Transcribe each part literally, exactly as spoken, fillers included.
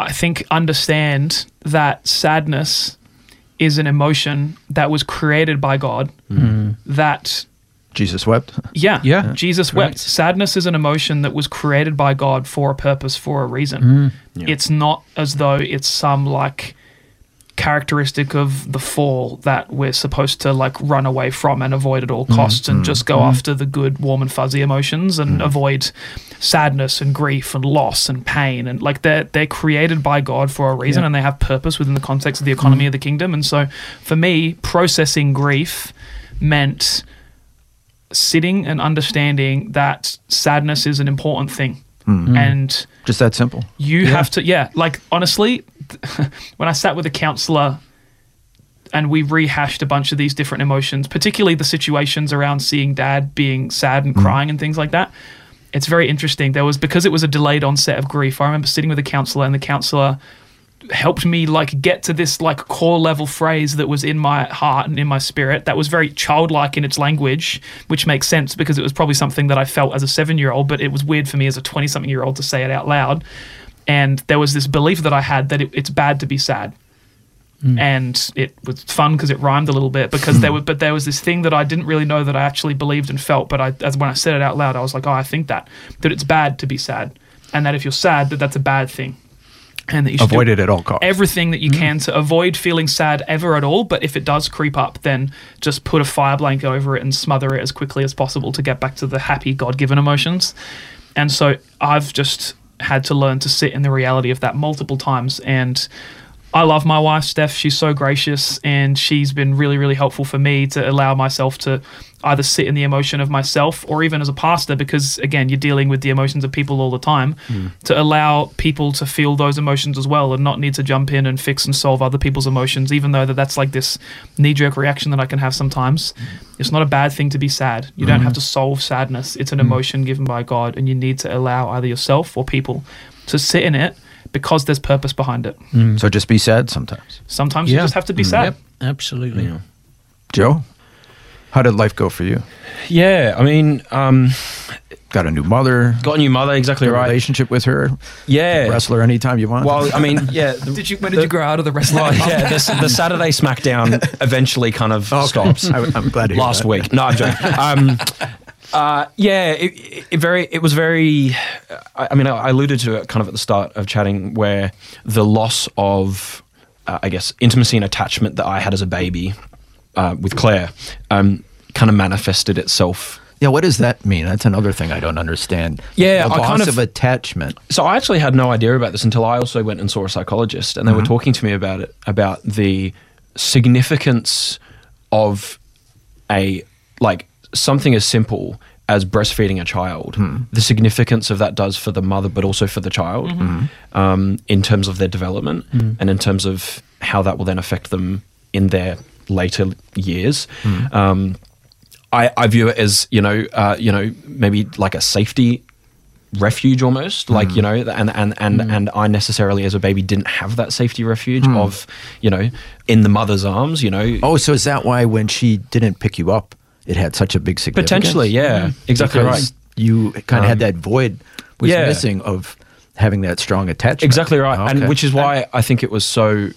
I think, understand that sadness is an emotion that was created by God, mm-hmm. that... Jesus wept. Yeah, yeah. Jesus Correct. wept. Sadness is an emotion that was created by God for a purpose, for a reason. Mm. Yeah. It's not as though it's some like characteristic of the fall that we're supposed to like run away from and avoid at all costs, mm. and mm. just go mm. after the good, warm and fuzzy emotions and mm. avoid sadness and grief and loss and pain. And like they're they're created by God for a reason, yeah. and they have purpose within the context of the economy mm. of the kingdom. And so for me, processing grief meant sitting and understanding that sadness is an important thing. Mm. And just that simple. You yeah. have to, yeah, like honestly, when I sat with a counselor and we rehashed a bunch of these different emotions, particularly the situations around seeing dad being sad and crying mm. and things like that, it's very interesting. There was, because it was a delayed onset of grief, I remember sitting with a counselor, and the counselor helped me like get to this like core level phrase that was in my heart and in my spirit that was very childlike in its language, which makes sense because it was probably something that I felt as a seven-year-old, but it was weird for me as a twenty-something-year-old to say it out loud. And there was this belief that I had that it, it's bad to be sad. Mm. And it was fun because it rhymed a little bit, because there was, but there was this thing that I didn't really know that I actually believed and felt, but I, as when I said it out loud, I was like, oh, I think that, that it's bad to be sad, and that if you're sad, that that's a bad thing. And that you should avoid do it at all costs. Everything that you mm. can to avoid feeling sad ever at all. But if it does creep up, then just put a fire blanket over it and smother it as quickly as possible to get back to the happy God-given emotions. And so I've just had to learn to sit in the reality of that multiple times. And I love my wife, Steph. She's so gracious, and she's been really, really helpful for me to allow myself to either sit in the emotion of myself, or even as a pastor, because again, you're dealing with the emotions of people all the time, mm. to allow people to feel those emotions as well and not need to jump in and fix and solve other people's emotions, even though that that's like this knee-jerk reaction that I can have sometimes. Mm. It's not a bad thing to be sad. You mm. don't have to solve sadness. It's an mm. emotion given by God, and you need to allow either yourself or people to sit in it, because there's purpose behind it. Mm. So just be sad sometimes. Sometimes yeah. you just have to be mm. sad. Yep, absolutely. Yeah. Joe, how did life go for you? Yeah, I mean... Um, got a new mother. Got a new mother, exactly right. Relationship with her. Yeah. Wrestler anytime you want. Well, I mean, yeah. The, did you? When the, did you grow out of the wrestling? Well, yeah, the, the Saturday SmackDown eventually kind of okay. stops. I, I'm glad to hear Last that. week. No, I'm joking. Um, Uh, yeah, it, it, it very. It was very. I, I mean, I, I alluded to it kind of at the start of chatting, where the loss of, uh, I guess, intimacy and attachment that I had as a baby uh, with Claire, um, kind of manifested itself. Yeah, what does that mean? That's another thing I don't understand. Yeah, the I loss kind of, of attachment. So I actually had no idea about this until I also went and saw a psychologist, and they mm-hmm. were talking to me about it, about the significance of a like. something as simple as breastfeeding a child, hmm. the significance of that does for the mother, but also for the child, mm-hmm. um, in terms of their development mm. and in terms of how that will then affect them in their later years. Mm. Um, I, I view it as, you know, uh, you know, maybe like a safety refuge almost, like, mm. you know, and and and mm. and I necessarily as a baby didn't have that safety refuge mm. of, you know, in the mother's arms, you know. Oh, so is that why when she didn't pick you up, it had such a big significance? Potentially, yeah. Mm. Exactly because right. You kind of um, had that void was yeah. missing of having that strong attachment. Exactly right. Okay. And which is why I think it was so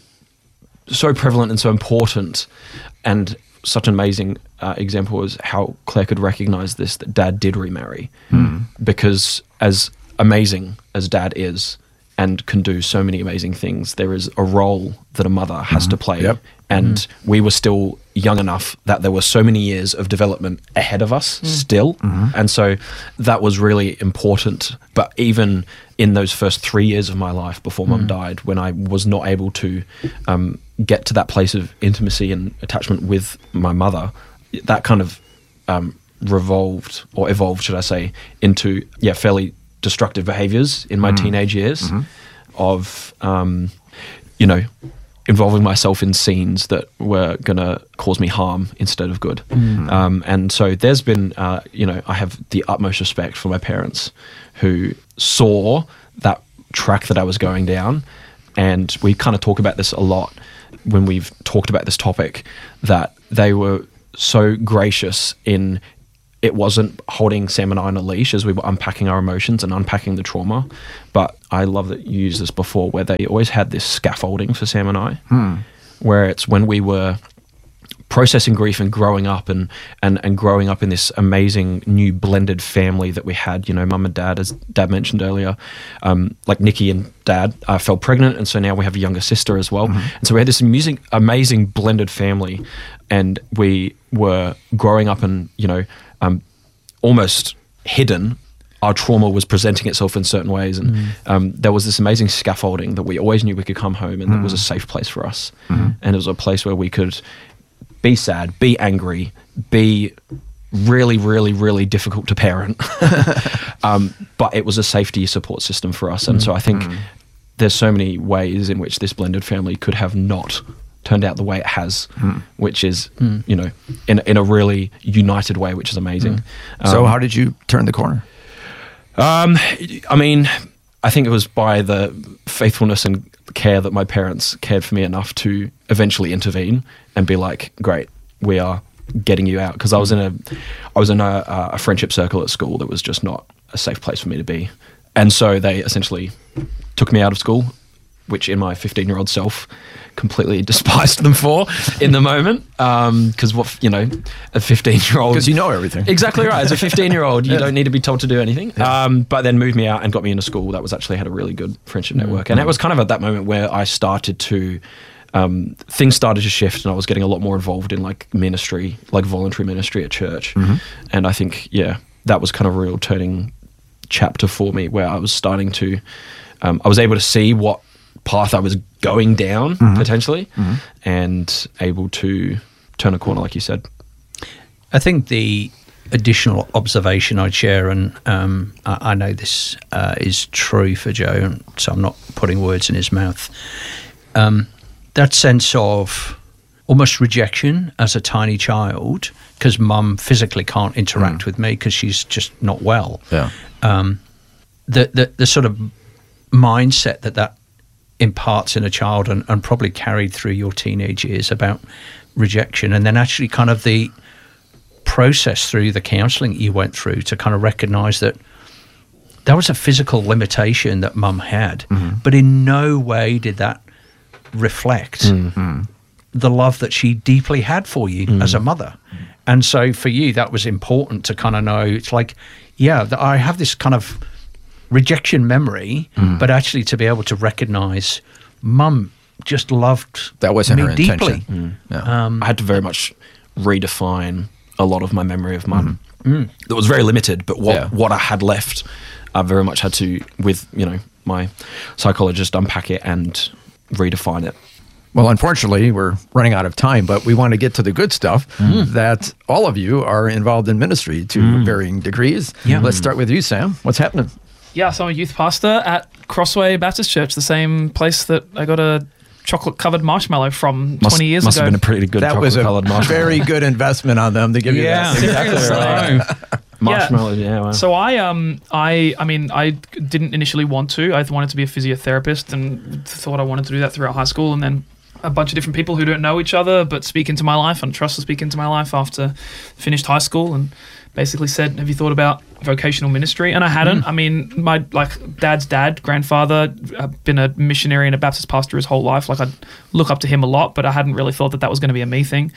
so prevalent and so important, and such an amazing uh, example was how Claire could recognize this, that Dad did remarry. Mm. Because as amazing as Dad is and can do so many amazing things, there is a role that a mother has mm-hmm. to play. Yep. And mm. we were still young enough that there were so many years of development ahead of us mm. still. Mm-hmm. And so that was really important. But even in those first three years of my life before mm. Mum died, when I was not able to um, get to that place of intimacy and attachment with my mother, that kind of um, revolved or evolved, should I say, into yeah fairly destructive behaviors in my mm. teenage years mm-hmm. of, um, you know, involving myself in scenes that were going to cause me harm instead of good. Mm. Um, and so there's been, uh, you know, I have the utmost respect for my parents who saw that track that I was going down. And we kind of talk about this a lot when we've talked about this topic, that they were so gracious in it wasn't holding Sam and I on a leash as we were unpacking our emotions and unpacking the trauma. But I love that you used this before, where they always had this scaffolding for Sam and I, Hmm. where it's when we were processing grief and growing up and, and, and growing up in this amazing new blended family that we had, you know, mum and dad, as dad mentioned earlier, um, like Nikki and dad uh, fell pregnant. And so now we have a younger sister as well. Mm-hmm. And so we had this amazing, amazing blended family, and we were growing up and, you know, um, almost hidden. Our trauma was presenting itself in certain ways. And mm-hmm. um, there was this amazing scaffolding that we always knew we could come home and mm-hmm. it was a safe place for us. Mm-hmm. And it was a place where we could be sad, be angry, be really, really, really difficult to parent. um, but it was a safety support system for us. And mm. so I think mm. there's so many ways in which this blended family could have not turned out the way it has, mm. which is, mm. you know, in, in a really united way, which is amazing. Mm. Um, so how did you turn the corner? Um, I mean, I think it was by the faithfulness and care that my parents cared for me enough to eventually intervene and be like, great, we are getting you out. Because I was in a, I was in a, a friendship circle at school that was just not a safe place for me to be. And so they essentially took me out of school, which in my fifteen-year-old self completely despised them for in the moment. Because, um, what you know, a fifteen-year-old... Because you know everything. Exactly right. As a fifteen-year-old, you yeah. don't need to be told to do anything. Yeah. Um, but then moved me out and got me into school. That was actually had a really good friendship network. Mm-hmm. And it was kind of at that moment where I started to... Um, things started to shift, and I was getting a lot more involved in like ministry, like voluntary ministry at church. Mm-hmm. And I think, yeah, that was kind of a real turning chapter for me, where I was starting to... Um, I was able to see what path I was going down mm-hmm. potentially mm-hmm. and able to turn a corner, like you said. I think the additional observation I'd share, and um, I, I know this uh, is true for Joe, and so I'm not putting words in his mouth, um, that sense of almost rejection as a tiny child, because mum physically can't interact mm. with me because she's just not well. Yeah. Um, the, the, the sort of mindset that that imparts in a child, and, and probably carried through your teenage years, about rejection, and then actually kind of the process through the counselling you went through to kind of recognise that that was a physical limitation that mum had, mm-hmm. but in no way did that reflect mm-hmm. the love that she deeply had for you mm. as a mother. And so for you, that was important to kind of know. It's like, yeah, I have this kind of rejection memory, mm. but actually to be able to recognize mum just loved that wasn't me her deeply. intention. Mm. Yeah. Um, I had to very much redefine a lot of my memory of mum. Mm. Mm. That was very limited, but what, yeah. what I had left, I very much had to, with, you know, my psychologist, unpack it and redefine it. Well, unfortunately, we're running out of time, but we want to get to the good stuff, mm. that all of you are involved in ministry to mm. varying degrees. Yeah. Let's start with you, Sam. What's happening? Yeah, so I'm a youth pastor at Crossway Baptist Church, the same place that I got a chocolate-covered marshmallow from must, twenty years must ago. Must have been a pretty good that chocolate-coloured marshmallow. That was a very good investment on them to give yeah, you that. Exactly right. Marshmallow, yeah. yeah wow. So I, um, I, I mean, I didn't initially want to. I wanted to be a physiotherapist and thought I wanted to do that throughout high school, and then a bunch of different people who don't know each other but speak into my life and trust to speak into my life after finished high school, and basically said, have you thought about vocational ministry? And I hadn't. Mm. I mean, my like dad's dad, grandfather, uh, been a missionary and a Baptist pastor his whole life. Like, I'd look up to him a lot, but I hadn't really thought that that was going to be a me thing.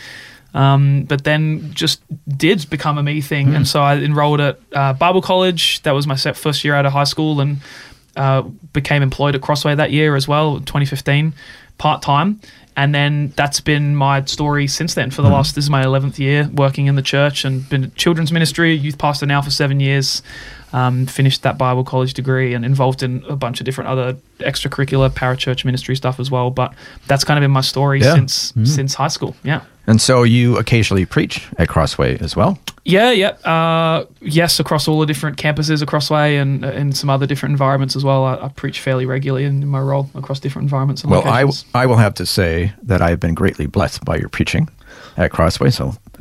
Um, but then just did become a me thing. Mm. And so I enrolled at uh, Bible college. That was my first year out of high school, and uh, became employed at Crossway that year as well, twenty fifteen, part-time. And then that's been my story since then for the mm. last, this is my eleventh year working in the church, and been at children's ministry, youth pastor now for seven years, um, finished that Bible college degree, and involved in a bunch of different other extracurricular parachurch ministry stuff as well. But that's kind of been my story yeah. since mm. since high school, yeah. And so you occasionally preach at Crossway as well? Yeah, yeah. Uh, yes, across all the different campuses at Crossway, and in some other different environments as well. I, I preach fairly regularly in my role across different environments and well, locations. I, I will have to say that I have been greatly blessed by your preaching at Crossway, so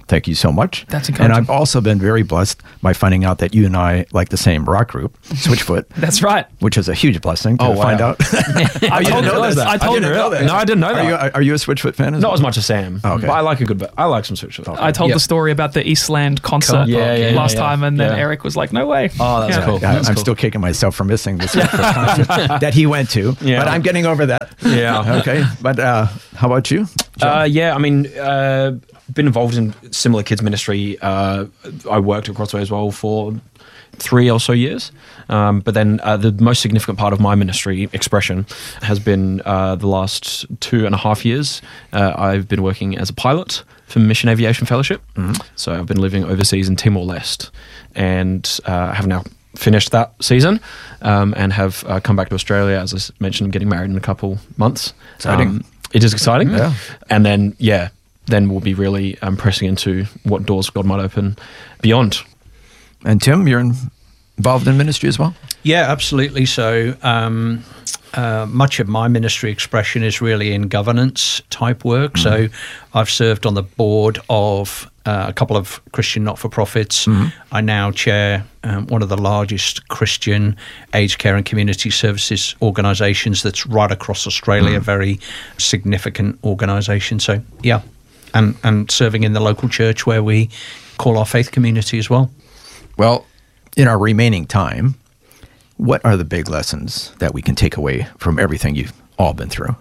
Thank you so much. That's And encouraging. I've also been very blessed by finding out that you and I like the same rock group, Switchfoot, That's right. which is a huge blessing to Oh, wow. find out. I you told didn't know this. that? I I told didn't her. know that. No, I didn't know Are that. you, are you a Switchfoot fan as Not well? as much as Sam, Okay. but I like a good bit. I like some switch. I told Yeah. the story about the Eastland concert Yeah, yeah, last yeah, time, and then yeah. Eric was like, "No way." Oh, that's Yeah. cool. Yeah, That's I'm cool. still kicking myself for missing the Switchfoot concert that he went to, Yeah. but I'm getting over that. Yeah. Okay. But uh, how about you? Joe? Uh, yeah, I mean, uh, been involved in similar kids ministry. Uh, I worked at Crossway as well for three or so years. Um, but then uh, the most significant part of my ministry, Expression, has been uh, the last two and a half years. Uh, I've been working as a pilot for Mission Aviation Fellowship. So I've been living overseas in Timor-Leste, and uh, have now finished that season um, and have uh, come back to Australia. As I s- mentioned, I'm getting married in a couple months. Exciting. Um, it is exciting. Yeah. And then, yeah, then we'll be really um, pressing into what doors God might open beyond. And Tim, you're in, involved in ministry as well? Yeah, absolutely. So um, uh, much of my ministry Expression is really in governance type work. So I've served on the board of uh, a couple of Christian not-for-profits. I now chair um, one of the largest Christian aged care and community services organisations that's right across Australia, a very significant organisation. So, yeah, and, and serving in the local church where we call our faith community as well. Well, in our remaining time, what are the big lessons that we can take away from everything you've all been through?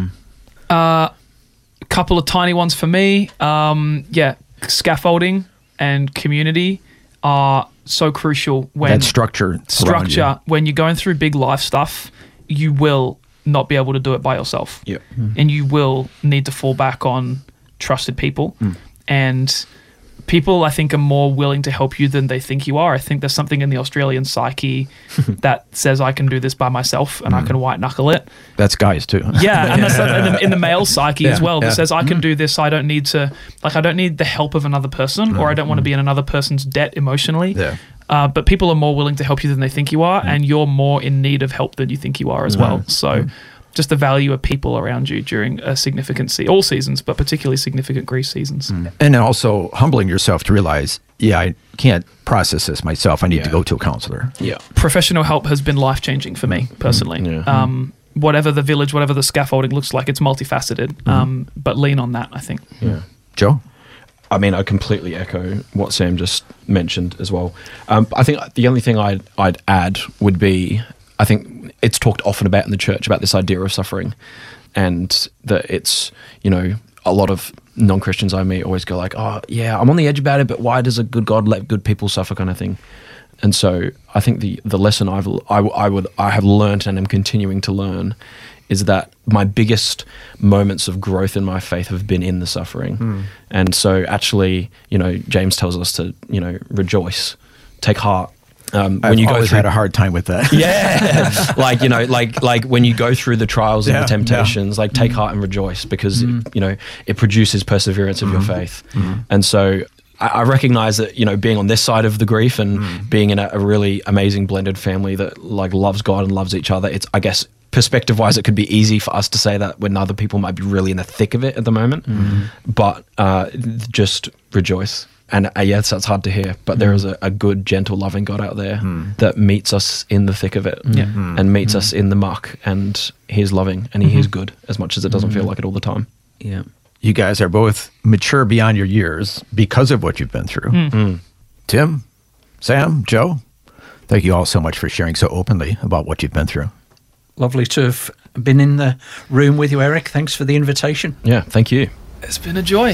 A couple of tiny ones for me. Um, yeah, scaffolding and community are so crucial when that structure. around you. structure when you're going through big life stuff. You will not be able to do it by yourself. Yeah. And you will need to fall back on trusted people. And people, I think, are more willing to help you than they think you are. I think there's something in the Australian psyche that says I can do this by myself and I can white knuckle it. That's guys too. Yeah, and that's in the, in the male psyche as Yeah, well that yeah. says I can do this. I don't need to, like, I don't need the help of another person, or I don't want to be in another person's debt emotionally. Yeah. Uh, but people are more willing to help you than they think you are, and you're more in need of help than you think you are as well. So, just the value of people around you during a significant se- all seasons, but particularly significant grief seasons. And then also humbling yourself to realize, yeah, I can't process this myself. I need to Yeah. go to a counselor. Yeah. Professional help has been life changing for me personally. Yeah. Um, whatever the village, whatever the scaffolding looks like, it's multifaceted. Um, but lean on that, I think. Yeah. Joe? I mean, I completely echo what Sam just mentioned as well. Um, I think the only thing I'd, I'd add would be, I think it's talked often about in the church about this idea of suffering, and that it's, you know, a lot of non-Christians I meet always go like, oh, yeah, I'm on the edge about it, but why does a good God let good people suffer kind of thing? And so I think the, the lesson I've, I, I would, I have learned and am continuing to learn is that my biggest moments of growth in my faith have been in the suffering. And so actually, you know, James tells us to, you know, rejoice, take heart. Um, when I've you go always through, had a hard time with that. yeah, like, you know, like, like when you go through the trials and Yeah, the temptations, like take heart and rejoice, because, you know, it produces perseverance of your faith. And so I, I recognize that, you know, being on this side of the grief and being in a, a really amazing blended family that like loves God and loves each other, it's, I guess, perspective wise, it could be easy for us to say that when other people might be really in the thick of it at the moment, but uh, just rejoice. And uh, yes, that's hard to hear, but there is a, a good, gentle, loving God out there that meets us in the thick of it Yeah. and meets us in the muck, and He's loving and He is good, as much as it doesn't feel like it all the time. Yeah. You guys are both mature beyond your years because of what you've been through. Tim, Sam, Joe, thank you all so much for sharing so openly about what you've been through. Lovely to have been in the room with you, Eric. Thanks for the invitation. Yeah, thank you. It's been a joy.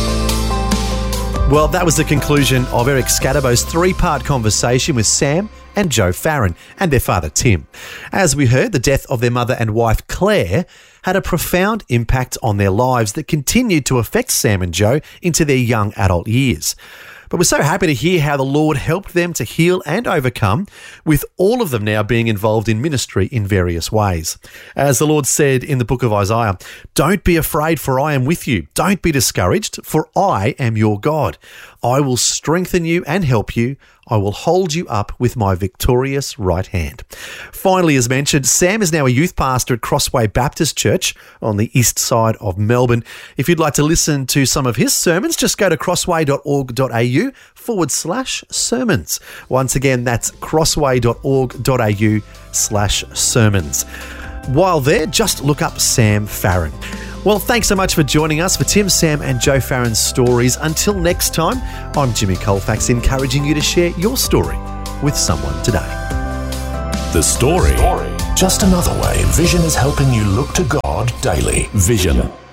Well, that was the conclusion of Eric Scatterbo's three-part conversation with Sam and Joe Farron and their father Tim. As we heard, the death of their mother and wife Claire had a profound impact on their lives that continued to affect Sam and Joe into their young adult years. But we're so happy to hear how the Lord helped them to heal and overcome, with all of them now being involved in ministry in various ways. As the Lord said in the book of Isaiah, "Don't be afraid, for I am with you. Don't be discouraged, for I am your God. I will strengthen you and help you. I will hold you up with my victorious right hand. Finally, as mentioned, Sam is now a youth pastor at Crossway Baptist Church on the east side of Melbourne. If you'd like to listen to some of his sermons, just go to crossway.org.au forward slash sermons. Once again, that's crossway.org.au slash sermons. While there, just look up Sam Farren. Well, thanks so much for joining us for Tim, Sam and Joe Farren's stories. Until next time, I'm Jimmy Colfax, encouraging you to share your story with someone today. The Story. Just another way Vision is helping you look to God daily. Vision.